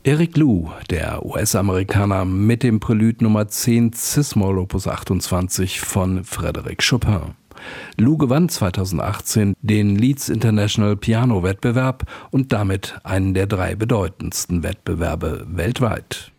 Eric Liu, der US-Amerikaner mit dem Prelude Nummer 10 Cis-Moll Opus 28 von Frédéric Chopin. Liu gewann 2018 den Leeds International Piano Wettbewerb und damit einen der 3 bedeutendsten Wettbewerbe weltweit.